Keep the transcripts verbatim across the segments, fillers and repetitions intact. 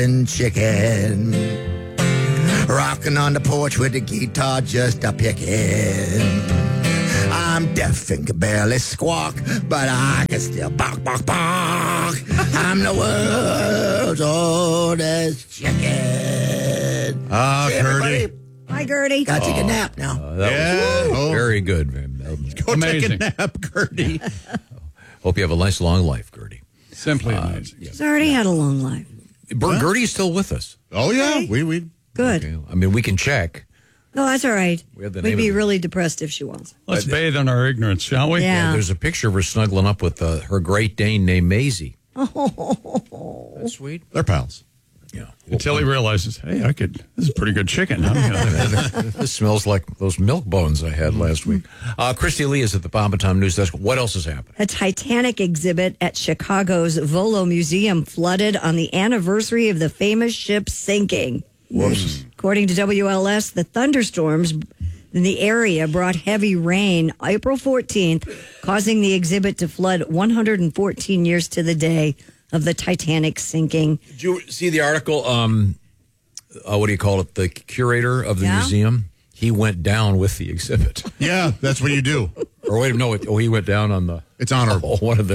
chicken. Rocking on the porch with the guitar just a picking. I'm deaf and can barely squawk, but I can still bark, bark, bark. I'm the world's oldest chicken. Ah, See, Gertie. everybody? Hi, Gertie. Got to take a nap now. Uh, that Yeah. was Oh. very good. man. Go Amazing. take a nap, Gertie. Hope you have a nice long life, Gertie. Simply amazing. She's already had a long life. Ber- Gertie's still with us. Oh, yeah. Okay. We, we. Good. Okay. I mean, we can check. No, that's all right. We have the We'd name be of the- really depressed if she was. Let's bathe in our ignorance, shall we? Yeah. There's a picture of her snuggling up with uh, her Great Dane named Maisie. Oh, that's sweet. They're pals. Yeah. Until he realizes, hey, I could. This is pretty good chicken. I'm gonna- This smells like those milk bones I had last week. Uh, Christy Lee is at the Bombatom News Desk. What else is happening? A Titanic exhibit at Chicago's Volo Museum flooded on the anniversary of the famous ship sinking. Whoops. According to W L S, the thunderstorms in the area brought heavy rain April fourteenth, causing the exhibit to flood one hundred fourteen years to the day of the Titanic sinking. Did you see the article? Um, uh, what do you call it? The curator of the Yeah. museum. He went down with the exhibit. Yeah, that's what you do. Or wait, no, it, oh, he went down on the. It's honorable. Oh, one of the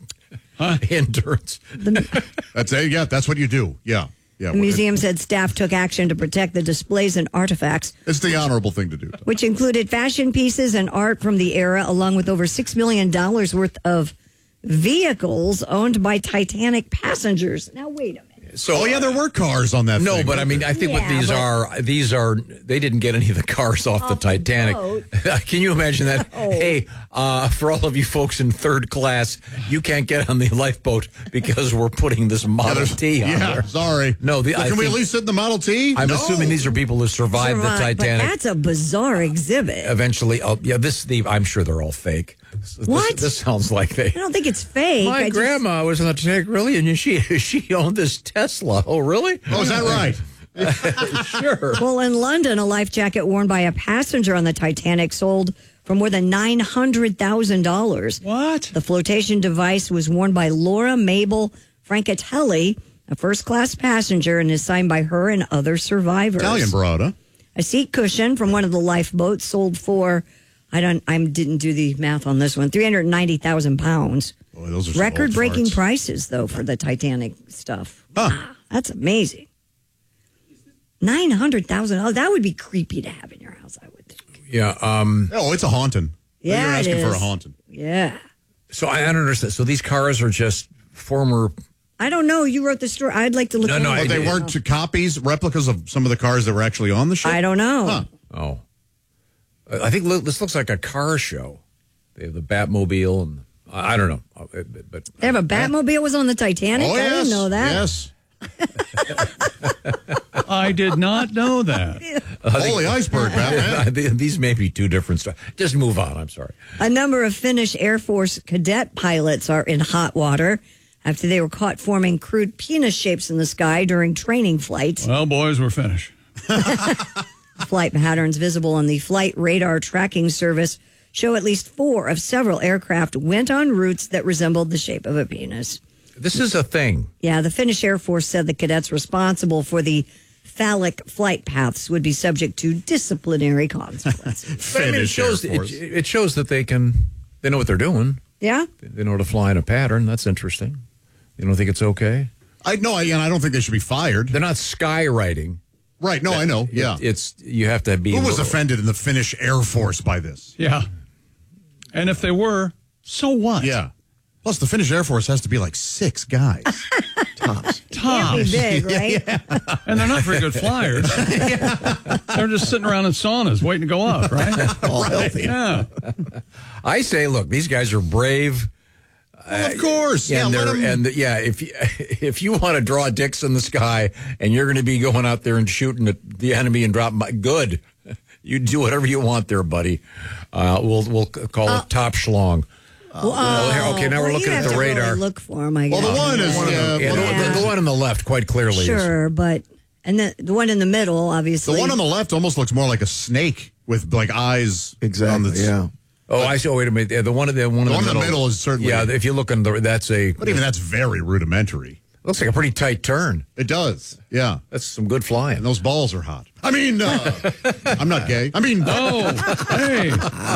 interns. That's it. Yeah, that's what you do. Yeah. Yeah. The museum said staff took action to protect the displays and artifacts, It's the honorable thing to do. which included fashion pieces and art from the era, along with over six million dollars worth of vehicles owned by Titanic passengers. Now, wait a minute. So, Oh, yeah, there were cars on that No, thing. but I mean, I think what Yeah, these but- are, these are, they didn't get any of the cars off, the Off the Titanic. boat. Can you imagine that? No. Hey, uh, for all of you folks in third class, you can't get on the lifeboat because we're putting this Yeah, Model there's- T on yeah, there. sorry. No, the, But I can we at think- least sit in the Model T? I'm No. assuming these are people who survived Survive, the Titanic. But that's a bizarre exhibit. Eventually, oh, yeah, this, the, I'm sure they're all fake. This, What? This, sounds like they. I don't think it's fake. My I just- grandma was on the Titanic, really, and she she owned this Tesla. Oh, really? Oh, is that right? Sure. Well, in London, a life jacket worn by a passenger on the Titanic sold for more than nine hundred thousand dollars. What? The flotation device was worn by Laura Mabel Francatelli, a first-class passenger, and is signed by her and other survivors. Italian broad, huh? A seat cushion from one of the lifeboats sold for, I don't, I didn't do the math on this one, three hundred ninety thousand pounds. Boy, those are some Record-breaking old farts. prices, though, for the Titanic stuff. Huh. Wow, that's amazing. nine hundred thousand dollars. That would be creepy to have in your house, I would think. Yeah. Um. Oh, it's a haunting. Yeah, You're it asking for a is. haunting. Yeah. So I don't understand. So these cars are just former. I don't know. You wrote the story. I'd like to look No, into no, it. But they I- weren't to copies, replicas of some of the cars that were actually on the ship? I don't know. Huh. Oh. I I think lo- this looks like a car show. They have the Batmobile, and I I don't know, Uh, but, but They have a Batmobile was on the Titanic? Oh, I yes. didn't know that. Yes. I did not know that. Holy iceberg, Batman. these may be two different stuff. Just move on. I'm sorry. A number of Finnish Air Force cadet pilots are in hot water after they were caught forming crude penis shapes in the sky during training flights. Well, boys, we're finished. Flight patterns visible on the Flight Radar Tracking Service show at least four of several aircraft went on routes that resembled the shape of a penis. This is a thing. Yeah, the Finnish Air Force said the cadets responsible for the phallic flight paths would be subject to disciplinary consequences. But I mean, it Finnish shows Air it, Force. it shows that they can. They know what they're doing. Yeah? They know how to fly in a pattern. That's interesting. You don't think it's okay? I no, I, and I don't think they should be fired. They're not skywriting. Right? No, I know. Yeah. It- it's you have to be. Who was little- offended in the Finnish Air Force by this? Yeah. And if they were, so what? Yeah. Plus, the Finnish Air Force has to be like six guys. Tops. Be Tops. big, right? And they're not very good flyers. They're just sitting around in saunas waiting to go up, right? All healthy. Yeah. I say, look, these guys are brave. Well, of course. Yeah, and let they're 'em- and the, yeah, if you, if you want to draw dicks in the sky and you're going to be going out there and shooting at the enemy and drop good, you do whatever you want there, buddy. Uh, we'll we'll call it top schlong. Well, Well, here- okay, now well, we're you looking at have the to radar. Really look for them, I guess. Well, the one is One of yeah, them- yeah, well, the, yeah. the, the one on the left, quite clearly. Is, Sure, but and the the one in the middle, obviously. the one on the left almost looks more like a snake with like eyes. On the, yeah. oh, I see. Oh, wait a minute. Yeah, the one, the one, in The the one in the middle, middle is certainly- Yeah, if you look on the, that's a. But even that's very rudimentary. Looks like a pretty tight turn. It does. Yeah. That's some good flying. And those balls are hot. I mean, uh, I'm not gay. I mean, Oh, hey.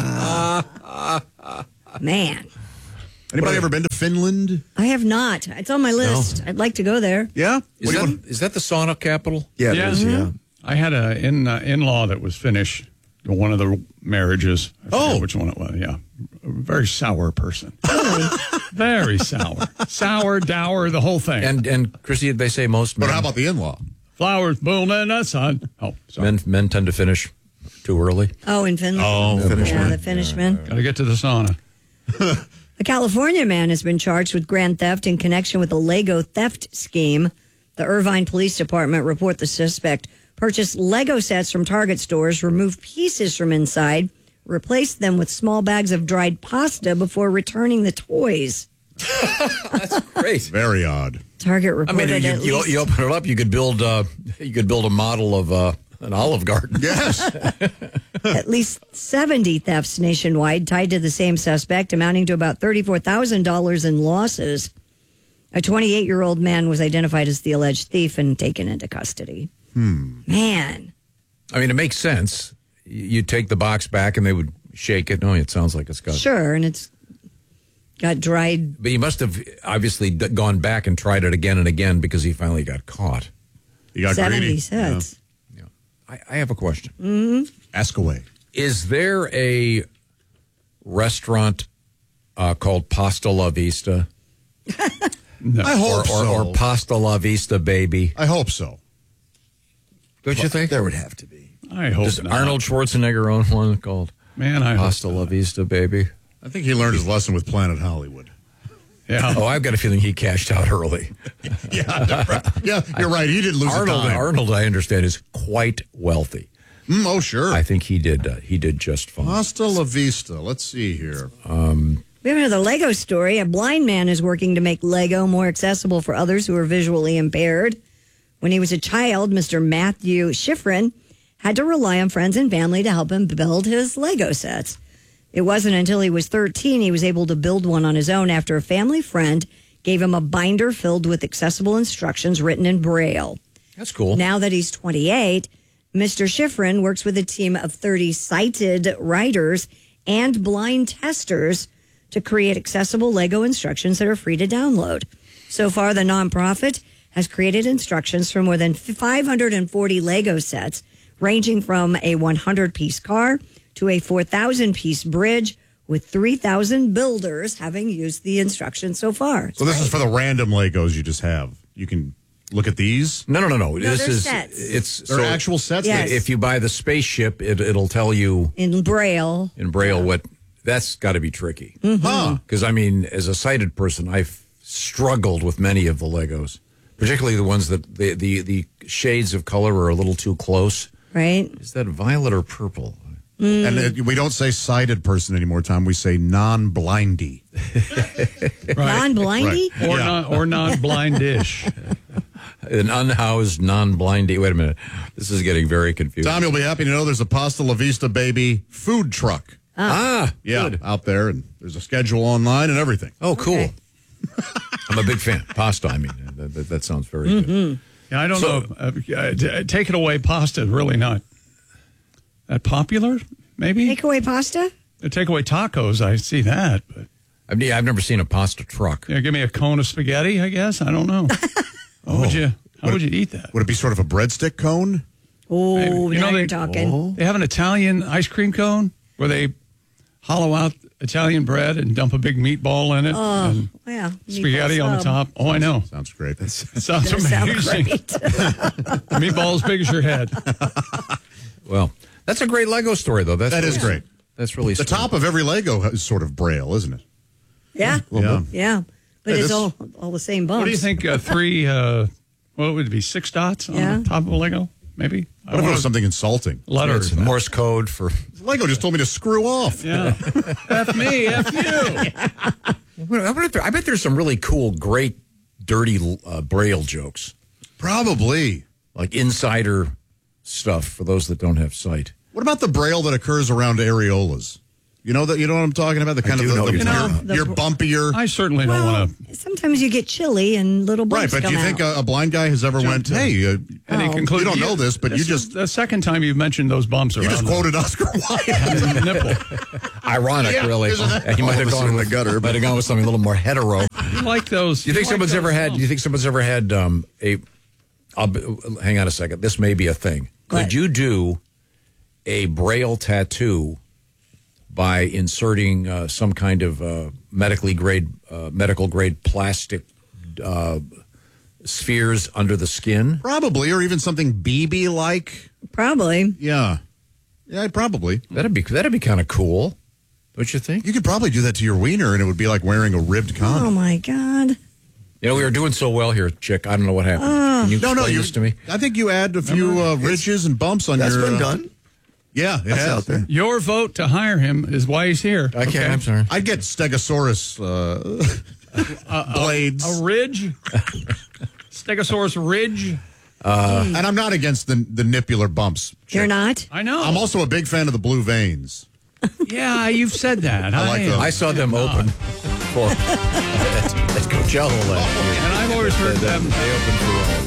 Man, anybody ever been to Finland? I have not. It's on my list. I'd like to go there. Yeah. Is What do you that, want- is that the sauna capital? Yeah, Yeah. it is, yeah. I had a in uh, in law that was Finnish. One of the marriages. I forget Oh. which one it was. Yeah, a very sour person. Very sour, sour, dour, the whole thing. And and Chrissy, they say most men, But how about the in-law? Flowers bloom in the sun. Oh, sorry. men men tend to finish too early. Oh, in Finland. Oh, Yeah, the Finishman. Got to get to the sauna. A California man has been charged with grand theft in connection with a Lego theft scheme. The Irvine Police Department report the suspect purchased Lego sets from Target stores, removed pieces from inside, replaced them with small bags of dried pasta before returning the toys. Great. Very odd. Target I reported mean, you, at you, least you open it up, you could build uh, you could build a model of uh, an Olive Garden. Yes. at least seventy thefts nationwide tied to the same suspect, amounting to about thirty-four thousand dollars in losses. A twenty-eight-year-old man was identified as the alleged thief and taken into custody. Hmm. Man. I mean, it makes sense. You take the box back, and they would shake it. No, it sounds like it's got. Sure, and it's got dried. But he must have obviously d- gone back and tried it again and again because he finally got caught. You got seventy greedy. sets. Yeah. I, I have a question. Yeah. Ask away. Is there a restaurant uh, called Pasta La Vista? No. I hope Or, or, so. or Pasta La Vista, baby? I hope so. Don't you think? There would have to be. I hope Does not. Arnold Schwarzenegger own one called Man, I Pasta hope La not. Vista, baby? I think he learned his lesson with Planet Hollywood. Yeah. Oh, I've got a feeling he cashed out early. Yeah, right. Yeah, you're right. He did lose Arnold, a dime. Arnold, I understand, is quite wealthy. Mm, oh, sure. I think he did. Uh, he did just fine. Hasta la vista. Let's see here. We have another Lego story. A blind man is working to make Lego more accessible for others who are visually impaired. When he was a child, Mister Matthew Schifrin had to rely on friends and family to help him build his Lego sets. It wasn't until he was thirteen he was able to build one on his own after a family friend gave him a binder filled with accessible instructions written in Braille. That's cool. Now that he's twenty-eight, Mister Schifrin works with a team of thirty sighted writers and blind testers to create accessible Lego instructions that are free to download. So far, the nonprofit has created instructions for more than five hundred forty Lego sets, ranging from a one hundred piece car to a four thousand piece bridge, with three thousand builders having used the instructions so far. So this is for the random Legos you just have. You can look at these. No, no, no, no. this they're is sets. it's They're so actual sets. Yes. if you buy the spaceship, it, it'll tell you In Braille. in Braille what. That's got to be tricky. Huh. Because I mean, as a sighted person, I've struggled with many of the Legos, particularly the ones that the the, the shades of color are a little too close. Right? Is that violet or purple? And it, we don't say sighted person anymore, Tom. We say non-blindy. Right. Non-blindy? Right. Or Yeah. not, or not blindish. An unhoused, non-blindy. Wait a minute, this is getting very confusing. Tom, you'll be happy to know there's a Pasta La Vista Baby food truck. ah, Yeah, good. out there, and there's a schedule online and everything. Oh, cool. Okay. I'm a big fan. Pasta. I mean, that, that, that sounds very good. Yeah, I don't So- know. Uh, uh, t- take it away. Pasta is really not that popular. Maybe Takeaway pasta? Uh, take away tacos. I see that, but I've, ne- I've never seen a pasta truck. yeah, give me a cone of spaghetti. I guess I don't know. How would you? How would you eat that? Would it be sort of a breadstick cone? Oh, Maybe. You now know, you're they- talking. They have an Italian ice cream cone where they hollow out Italian bread and dump a big meatball in it and Yeah. spaghetti meatball on the sub. top. Oh, I know. Sounds great. It sounds Does sound amazing. great. Meatball as big as your head. Well, that's a great Lego story, though. That's That is really- great. That's really The sweet. top of every Lego is sort of Braille, isn't it? Yeah. Yeah. Yeah. But Yeah, it's this- all all the same bumps. What do you think? Uh, three, uh, what would it be? Six dots on Yeah. the top of a Lego? Maybe? I What if it don't was know. something insulting? Letters. It's Morse code for. Lego just told me to screw off. Yeah. F me, F you. I, wonder if there- I bet there's some really cool, great, dirty uh, Braille jokes, Probably. like insider stuff for those that don't have sight. What about the Braille that occurs around areolas? You know that you know what I'm talking about? The kind I of do the, know the, what you're your, talking about. your bumpier. I certainly don't Well, want to. sometimes you get chilly and little Right, bumps but do come you think out. a, a blind guy has ever went, to hey, uh, Any Oh. conclusion? You don't know this, but you is just- the second time you've mentioned those bumps around you just the- quoted Oscar Wilde. the nipple. Ironic, Yeah, really. isn't it? And he might All have of us gone in the with, gutter, Might have gone with something a little more hetero. You like those? Do you think like someone's those ever had? bumps. Do you think someone's ever had um, a? I'll be, hang on a second. This may be a thing. Could What? you do a braille tattoo by inserting uh, some kind of uh, medically grade, uh, medical grade plastic uh, spheres under the skin? Probably, or even something B B like. Probably. Yeah. Yeah, probably. That'd be that'd be kind of cool, don't you think? You could probably do that to your wiener, and it would be like wearing a ribbed condom. Oh, my God. You know, we were doing so well here, Chick. I don't know what happened. Can you no, explain no, you, this to me? I think you add a few uh, ridges and bumps on That's your. been uh, done. Yeah, it That's has. out there. Your vote to hire him is why he's here. Okay, I'm sorry. I'd get Stegosaurus uh, blades, A ridge, Stegosaurus ridge. and I'm not against the the nippular bumps. You're not? I know. I'm also a big fan of the blue veins. yeah, you've said that. I like am. those. I saw them open for at, at Coachella last year. And I've always heard them. They opened for all.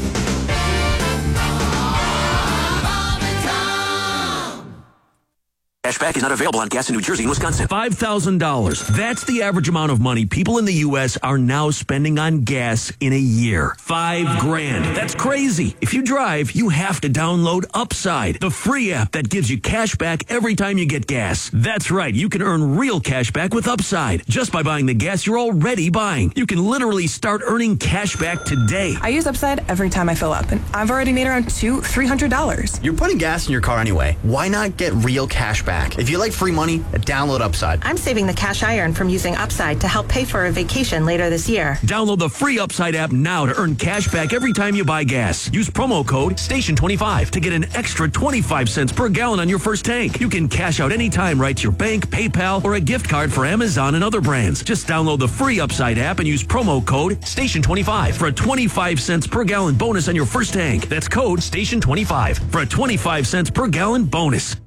Cashback is not available on gas in New Jersey and Wisconsin. five thousand dollars. That's the average amount of money people in the U S are now spending on gas in a year. Five grand. That's crazy. If you drive, you have to download Upside, the free app that gives you cash back every time you get gas. That's right. You can earn real cash back with Upside just by buying the gas you're already buying. You can literally start earning cash back today. I use Upside every time I fill up, and I've already made around two, three hundred dollars. You're putting gas in your car anyway. Why not get real cash back? If you like free money, download Upside. I'm saving the cash I earn from using Upside to help pay for a vacation later this year. Download the free Upside app now to earn cash back every time you buy gas. Use promo code station twenty-five to get an extra twenty-five cents per gallon on your first tank. You can cash out anytime right to your bank, PayPal, or a gift card for Amazon and other brands. Just download the free Upside app and use promo code station twenty-five for a twenty-five cents per gallon bonus on your first tank. That's code station twenty-five for a twenty-five cents per gallon bonus.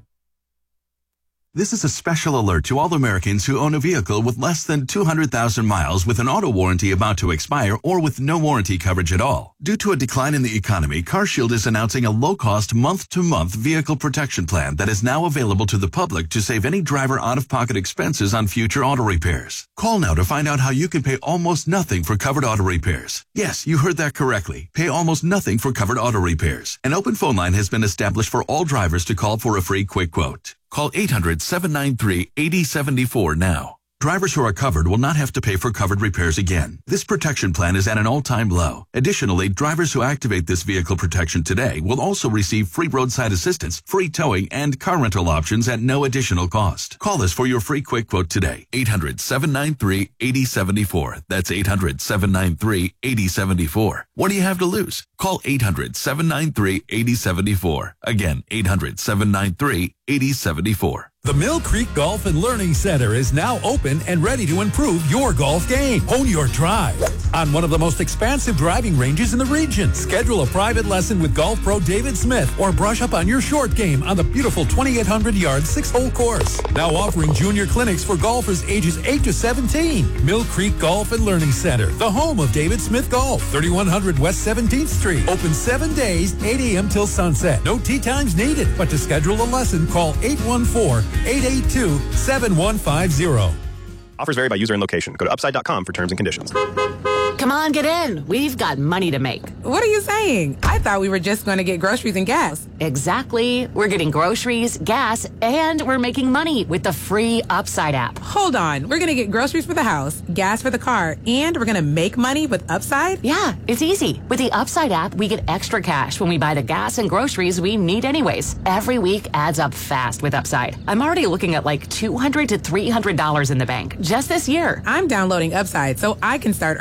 This is a special alert to all Americans who own a vehicle with less than two hundred thousand miles with an auto warranty about to expire or with no warranty coverage at all. Due to a decline in the economy, CarShield is announcing a low-cost month-to-month vehicle protection plan that is now available to the public to save any driver out-of-pocket expenses on future auto repairs. Call now to find out how you can pay almost nothing for covered auto repairs. Yes, you heard that correctly. Pay almost nothing for covered auto repairs. An open phone line has been established for all drivers to call for a free quick quote. Call eight hundred, seven nine three, eight zero seven four now. Drivers who are covered will not have to pay for covered repairs again. This protection plan is at an all-time low. Additionally, drivers who activate this vehicle protection today will also receive free roadside assistance, free towing, and car rental options at no additional cost. Call us for your free quick quote today. eight hundred, seven nine three, eight zero seven four. That's eight hundred, seven nine three, eight zero seven four. What do you have to lose? Call eight hundred, seven nine three, eight zero seven four. Again, eight hundred, seven nine three, eight zero seven four. The Mill Creek Golf and Learning Center is now open and ready to improve your golf game. Hone your drive on one of the most expansive driving ranges in the region. Schedule a private lesson with golf pro David Smith or brush up on your short game on the beautiful twenty-eight hundred yard six-hole course. Now offering junior clinics for golfers ages eight to seventeen. Mill Creek Golf and Learning Center, the home of David Smith Golf, thirty-one hundred West seventeenth Street. Open seven days, eight a.m. till sunset. No tee times needed, but to schedule a lesson, call eight one four, eight eight two, seven one five zero. Offers vary by user and location. Go to upside dot com for terms and conditions. Come on, get in. We've got money to make. What are you saying? I thought we were just going to get groceries and gas. Exactly. We're getting groceries, gas, and we're making money with the free Upside app. Hold on. We're going to get groceries for the house, gas for the car, and we're going to make money with Upside? Yeah, it's easy. With the Upside app, we get extra cash when we buy the gas and groceries we need anyways. Every week adds up fast with Upside. I'm already looking at like two hundred to three hundred dollars in the bank just this year. I'm downloading Upside so I can start earning extra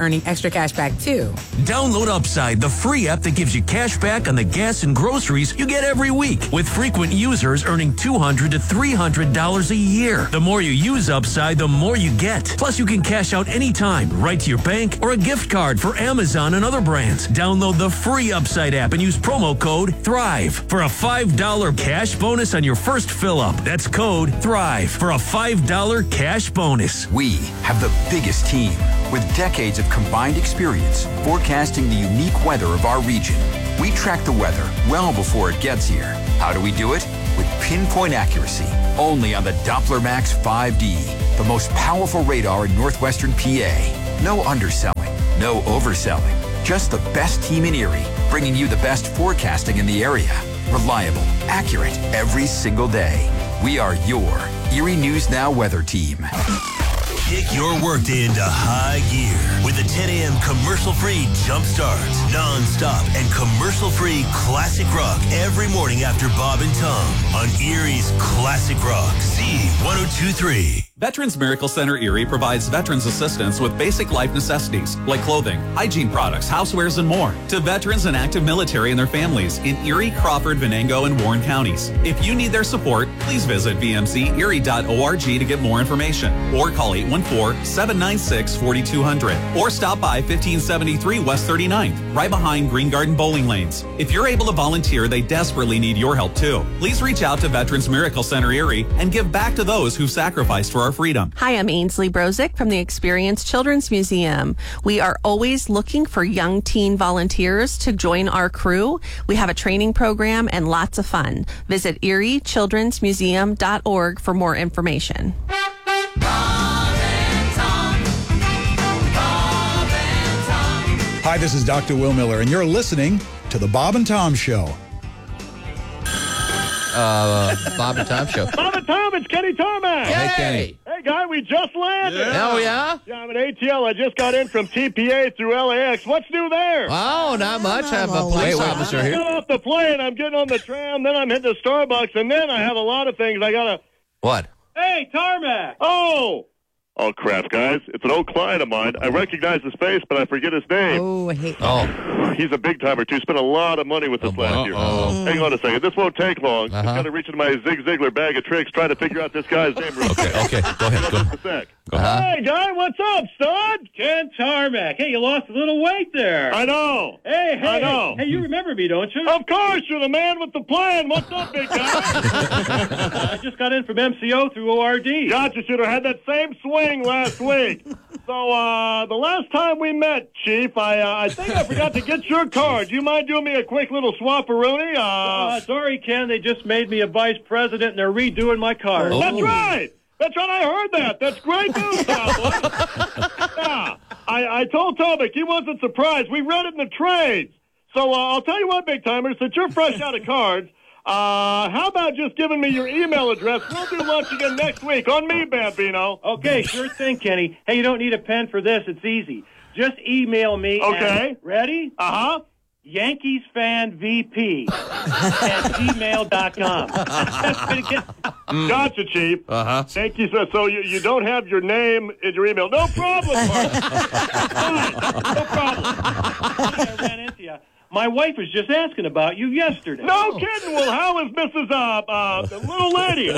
extra cash back, too. Download Upside, the free app that gives you cash back on the gas and groceries you get every week, with frequent users earning two hundred to three hundred dollars a year. The more you use Upside, the more you get. Plus, you can cash out anytime, right to your bank or a gift card for Amazon and other brands. Download the free Upside app and use promo code THRIVE for a five dollars cash bonus on your first fill-up. That's code THRIVE for a five dollars cash bonus. We have the biggest team with decades of combined experience forecasting the unique weather of our region. We track the weather well before it gets here. How do we do it? With pinpoint accuracy, only on the Doppler Max five D, the most powerful radar in northwestern P A. No underselling, no overselling, just the best team in Erie, bringing you the best forecasting in the area. Reliable, accurate, every single day. We are your Erie News Now weather team. Kick your workday into high gear with a ten a.m. commercial-free jump start. Non-stop and commercial-free classic rock every morning after Bob and Tom on Erie's Classic Rock, Z one oh two point three. Veterans Miracle Center Erie provides veterans assistance with basic life necessities like clothing, hygiene products, housewares, and more to veterans and active military and their families in Erie, Crawford, Venango, and Warren counties. If you need their support, please visit v m c erie dot org to get more information or call eight one four, seven nine six, four two zero zero or stop by fifteen seventy-three West thirty-ninth, right behind Green Garden Bowling Lanes. If you're able to volunteer, they desperately need your help too. Please reach out to Veterans Miracle Center Erie and give back to those who've sacrificed for our freedom. Hi, I'm Ainsley Brozick from the Experience Children's Museum. We are always looking for young teen volunteers to join our crew. We have a training program and lots of fun. Visit erie children's museum dot org for more information. Hi, this is Doctor Will Miller, and you're listening to The Bob and Tom Show. Uh, Bob and Tom Show. Bob and Tom, it's Kenny Tarmac. Hey, Kenny. Hey, guy, we just landed. Yeah. Oh, yeah? Yeah, I'm at A T L. I just got in from T P A through L A X. What's new there? Oh, not much. I have a police Wait, officer I here. got off the plane. I'm getting on the tram. Then I'm hitting the Starbucks. And then I have a lot of things I got to... What? Hey, Tarmac. Oh. Oh, crap, guys. It's an old client of mine. I recognize his face, but I forget his name. Oh, I hate that. Oh. He's a big timer, too. Spent a lot of money with this oh, last year. Uh-oh. Hang on a second. This won't take long. Uh-huh. I've got to reach into my Zig Ziglar bag of tricks, trying to figure out this guy's name real quick. Okay, okay. Go ahead. Go. Just a sec. Uh-huh. Hey, guy, what's up, stud? Ken Tarmac. Hey, you lost a little weight there. I know. Hey, hey. I know. Hey, you remember me, don't you? Of course. You're the man with the plan. What's up, big guy? I just got in from M C O through O R D. Gotcha, shooter. Had that same swing last week. So, uh, the last time we met, Chief, I uh, I think I forgot to get your card. Do you mind doing me a quick little swap-a-rooney? Uh, uh, sorry, Ken. They just made me a vice president, and they're redoing my card. Oh. That's right. That's right. I heard that. That's great news, Tom. Yeah. I, I told Tobic he wasn't surprised. We read it in the trades. So, uh, I'll tell you what, big timers, since you're fresh out of cards, Uh, how about just giving me your email address? We'll do lunch again next week. On me, Bambino. Okay, sure thing, Kenny. Hey, you don't need a pen for this. It's easy. Just email me. Okay. At, ready? Uh-huh. Yankees fan V P at gmail dot com. Gotcha, Chief. Uh-huh. Thank you, sir. So you, you don't have your name in your email. No problem, Mark. Fine. No problem. I ran into you. My wife was just asking about you yesterday. No oh. kidding. Well, how is Missus Uh, uh, the little lady?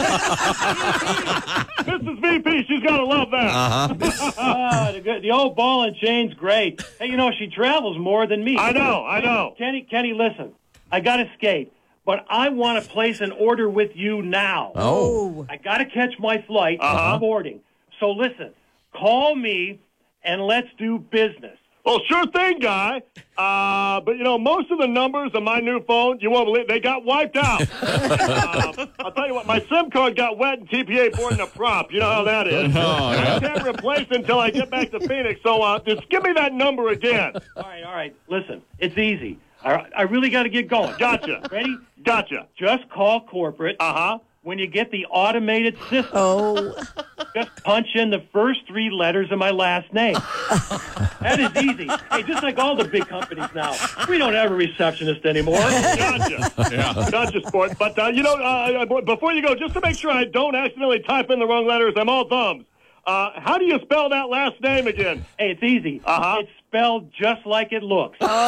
Missus V P, she's got to love that. Uh-huh. uh, the, the old ball and chain's great. Hey, you know, she travels more than me. I know, I know. Kenny, Kenny, listen. I got to skate, but I want to place an order with you now. Oh. I got to catch my flight. Uh-huh. I'm boarding. So listen, call me and let's do business. Well, sure thing, guy. Uh, but, you know, most of the numbers on my new phone, you won't believe, they got wiped out. uh, I'll tell you what, my SIM card got wet in T P A boarding a prop. You know how that is. Oh, yeah. I can't replace it until I get back to Phoenix. So uh, just give me that number again. All right, all right. Listen, it's easy. I, I really got to get going. Gotcha. Ready? Gotcha. Just call corporate. Uh-huh. When you get the automated system, oh. just punch in the first three letters of my last name. That is easy. Hey, just like all the big companies now, we don't have a receptionist anymore. Gotcha. Yeah. Gotcha, sport. But, uh, you know, uh, before you go, just to make sure I don't accidentally type in the wrong letters, I'm all thumbs. Uh, how do you spell that last name again? Hey, it's easy. Uh-huh. It's spelled just like it looks. Just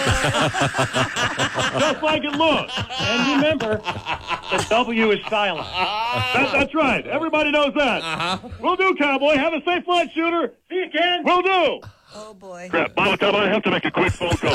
like it looks. And remember, the W is silent. That, that's right. Everybody knows that. Uh-huh. Will do, cowboy. Have a safe flight, shooter. See you, Ken. Will do. Oh, boy. Crap. By the time I have to make a quick phone call.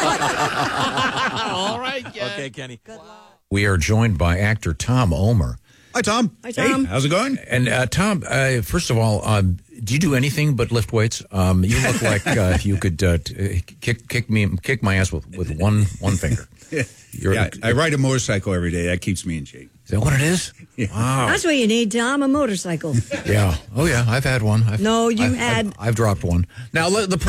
All right, Ken. Okay, Kenny. We are joined by actor Tom Omer. Hi, Tom. Hi, Tom. Hey, how's it going? And uh, Tom, uh, first of all, um, do you do anything but lift weights? Um, you look like uh, you could uh, t- kick kick me kick my ass with, with one one finger. You're, yeah, I ride a motorcycle every day. That keeps me in shape. Is that what it is? Yeah. Wow. That's what you need, Tom, a motorcycle. Yeah. Oh, yeah. I've had one. I've, No, you I've, had- I've, I've dropped one. Now, let- the